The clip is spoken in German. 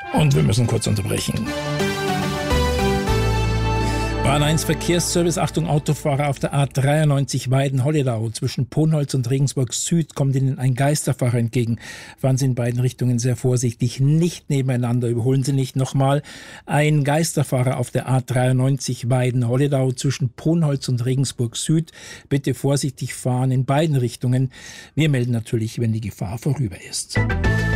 Und wir müssen kurz unterbrechen. Bahn 1 Verkehrsservice, Achtung Autofahrer auf der A93 Weiden-Holledau. Zwischen Ponholz und Regensburg Süd kommt Ihnen ein Geisterfahrer entgegen. Fahren Sie in beiden Richtungen sehr vorsichtig, nicht nebeneinander. Überholen Sie nicht nochmal. Ein Geisterfahrer auf der A93 Weiden-Holledau zwischen Ponholz und Regensburg Süd. Bitte vorsichtig fahren in beiden Richtungen. Wir melden natürlich, wenn die Gefahr vorüber ist.